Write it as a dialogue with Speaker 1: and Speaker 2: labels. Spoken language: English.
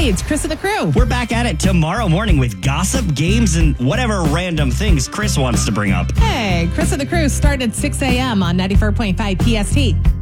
Speaker 1: Hey, it's Chris and the crew.
Speaker 2: We're back at it tomorrow morning with gossip, games, and whatever random things Chris wants to bring up.
Speaker 1: Hey, Chris and the crew start at 6 a.m. on 94.5 PST.